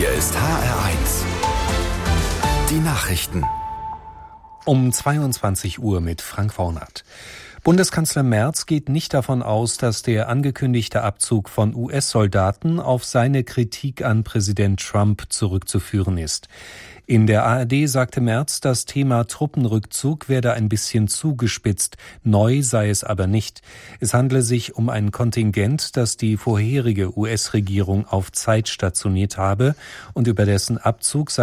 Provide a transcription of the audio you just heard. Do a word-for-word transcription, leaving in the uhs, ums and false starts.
Hier ist H R eins. Die Nachrichten. Um zweiundzwanzig Uhr mit Frank Wornert. Bundeskanzler Merz geht nicht davon aus, dass der angekündigte Abzug von U S-Soldaten auf seine Kritik an Präsident Trump zurückzuführen ist. In der A R D sagte Merz, das Thema Truppenrückzug werde ein bisschen zugespitzt, neu sei es aber nicht. Es handle sich um ein Kontingent, das die vorherige U S-Regierung auf Zeit stationiert habe und über dessen Abzug sei